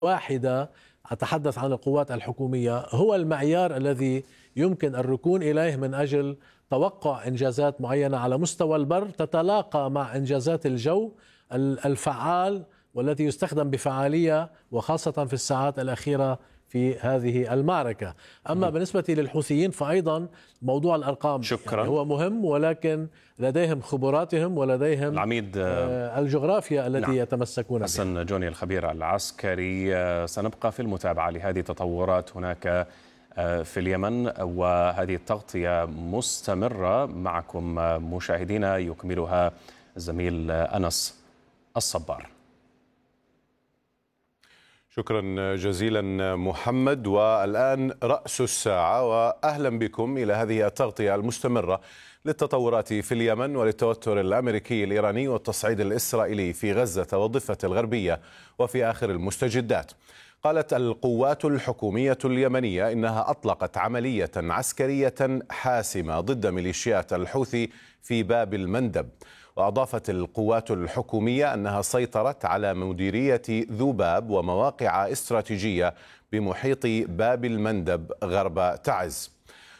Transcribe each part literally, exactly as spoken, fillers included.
واحدة، أتحدث عن القوات الحكومية، هو المعيار الذي يمكن الركون إليه من أجل توقع إنجازات معينة على مستوى البر تتلاقى مع إنجازات الجو الفعال والذي يستخدم بفعالية وخاصة في الساعات الأخيرة في هذه المعركة. أما بالنسبة للحوثيين فأيضا موضوع الأرقام شكرا. يعني هو مهم، ولكن لديهم خبراتهم ولديهم العميد الجغرافيا التي نعم. يتمسكون بها. حسن جوني الخبير العسكري، سنبقى في المتابعة لهذه التطورات هناك في اليمن، وهذه التغطية مستمرة معكم مشاهدينا، يكملها الزميل أنس الصبار. شكرا جزيلا محمد. والآن رأس الساعة، وأهلا بكم إلى هذه التغطية المستمرة للتطورات في اليمن وللتوتر الأمريكي الإيراني والتصعيد الإسرائيلي في غزة والضفة الغربية وفي آخر المستجدات. قالت القوات الحكومية اليمنية إنها أطلقت عملية عسكرية حاسمة ضد ميليشيات الحوثي في باب المندب. وأضافت القوات الحكومية أنها سيطرت على مديرية ذوباب ومواقع استراتيجية بمحيط باب المندب غرب تعز.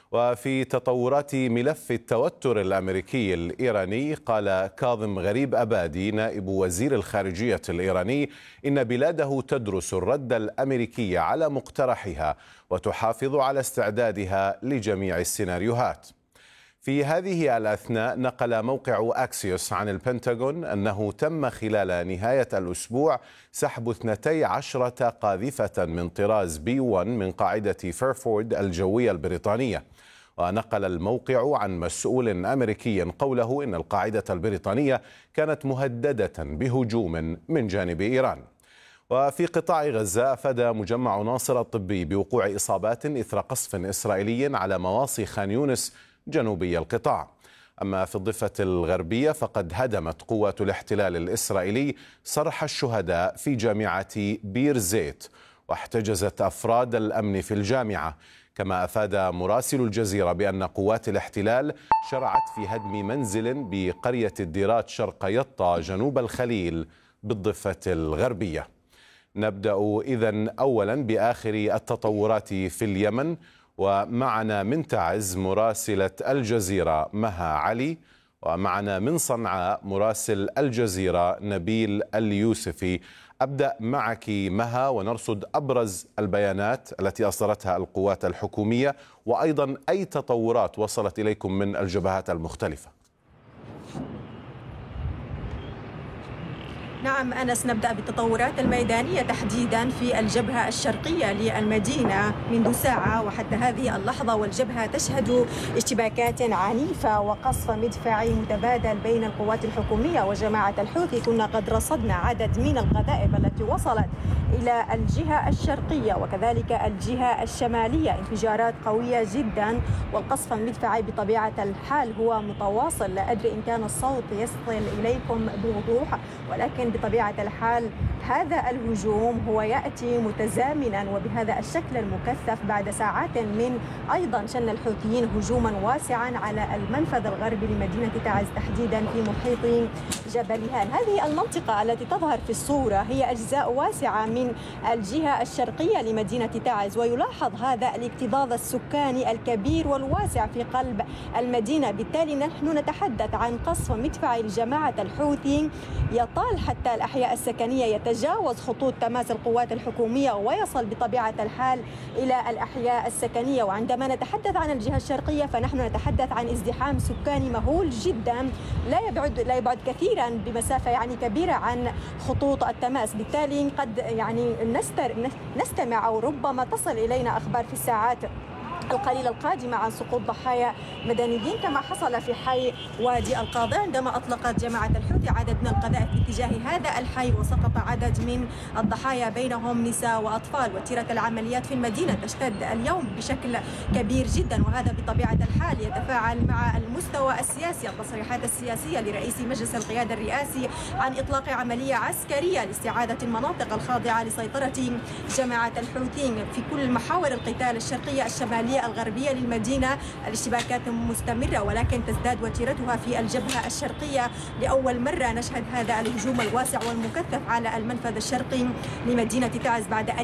وفي تطورات ملف التوتر الأمريكي الإيراني، قال كاظم غريب أبادي نائب وزير الخارجية الإيراني إن بلاده تدرس الرد الأمريكي على مقترحها وتحافظ على استعدادها لجميع السيناريوهات. في هذه الأثناء نقل موقع أكسيوس عن البنتاغون أنه تم خلال نهاية الأسبوع سحب اثنتي عشرة قاذفة من طراز بي واحد من قاعدة فيرفورد الجوية البريطانية. ونقل الموقع عن مسؤول أمريكي قوله إن القاعدة البريطانية كانت مهددة بهجوم من جانب إيران. وفي قطاع غزة أفاد مجمع ناصر الطبي بوقوع إصابات إثر قصف إسرائيلي على مواصي خان يونس جنوبي القطاع. أما في الضفة الغربية فقد هدمت قوات الاحتلال الإسرائيلي صرح الشهداء في جامعة بير زيت، واحتجزت أفراد الأمن في الجامعة. كما أفاد مراسل الجزيرة بأن قوات الاحتلال شرعت في هدم منزل بقرية الديرات شرق يطا جنوب الخليل بالضفة الغربية. نبدأ إذن أولا بآخر التطورات في اليمن، ومعنا من تعز مراسلة الجزيرة مها علي، ومعنا من صنعاء مراسل الجزيرة نبيل اليوسفي. أبدأ معك مها ونرصد أبرز البيانات التي أصدرتها القوات الحكومية، وأيضا أي تطورات وصلت إليكم من الجبهات المختلفة. نعم أنس، نبدأ بالتطورات الميدانية تحديدا في الجبهة الشرقية للمدينة منذ ساعة وحتى هذه اللحظة، والجبهة تشهد اشتباكات عنيفة وقصف مدفعي متبادل بين القوات الحكومية وجماعة الحوثي. كنا قد رصدنا عدد من القذائف التي وصلت إلى الجهة الشرقية وكذلك الجهة الشمالية، انفجارات قوية جدا، والقصف المدفعي بطبيعة الحال هو متواصل. لا أدري إن كان الصوت يصل إليكم بوضوح، ولكن بطبيعة الحال هذا الهجوم هو يأتي متزامنا وبهذا الشكل المكثف بعد ساعات من أيضا شن الحوثيين هجوما واسعا على المنفذ الغربي لمدينة تعز تحديدا في محيط جبل هان. هذه المنطقة التي تظهر في الصورة هي أجزاء واسعة من الجهة الشرقية لمدينة تعز، ويلاحظ هذا الاكتظاظ السكاني الكبير والواسع في قلب المدينة. بالتالي نحن نتحدث عن قصف مدفعي لجماعة الحوثي يطال حتى الأحياء السكنية، يتجاوز خطوط تماس القوات الحكومية ويصل بطبيعة الحال إلى الأحياء السكنية. وعندما نتحدث عن الجهة الشرقية فنحن نتحدث عن ازدحام سكاني مهول جدا، لا يبعد لا يبعد كثيرا بمسافة يعني كبيرة عن خطوط التماس. بالتالي قد يعني نستر نستمع أو ربما تصل إلينا أخبار في الساعات القليلة القادمة عن سقوط ضحايا مدنيين كما حصل في حي وادي القاضي عندما أطلقت جماعة الحوثي عدد من القذائف باتجاه هذا الحي وسقط عدد من الضحايا بينهم نساء وأطفال. وتيرة العمليات في المدينة تشتد اليوم بشكل كبير جدا، وهذا بطبيعة الحال يتفاعل مع المستوى السياسي. التصريحات السياسية لرئيس مجلس القيادة الرئاسي عن إطلاق عملية عسكرية لاستعادة المناطق الخاضعة لسيطرة جماعة الحوثيين في كل محاور القتال الشرقية الشمالية الضفة الغربية للمدينة الاشتباكات مستمرة، ولكن تزداد وتيرتها في الجبهة الشرقية. لأول مرة نشهد هذا الهجوم الواسع والمكثف على المنفذ الشرقي لمدينة تعز بعد أن